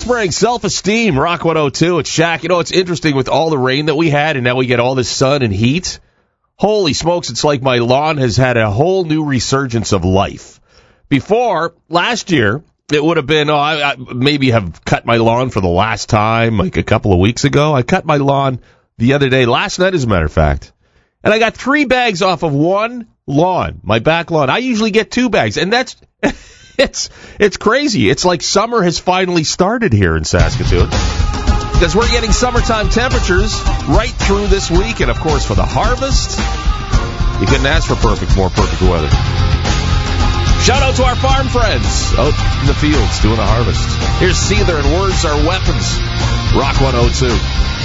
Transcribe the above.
spring, self-esteem, Rock 102. It's Shaq. You know, it's interesting with all the rain that we had, and now we get all this sun and heat. Holy smokes, it's like my lawn has had a whole new resurgence of life. Before, last year, it would have been, I maybe have cut my lawn for the last time, like a couple of weeks ago. I cut my lawn the other day, last night as a matter of fact. And I got 3 bags off of one lawn, my back lawn. I usually get 2 bags, and that's... It's crazy. It's like summer has finally started here in Saskatoon. Because we're getting summertime temperatures right through this week. And, of course, for the harvest, you couldn't ask for more perfect weather. Shout out to our farm friends out in the fields doing the harvest. Here's Seether and Words Are Weapons. Rock 102.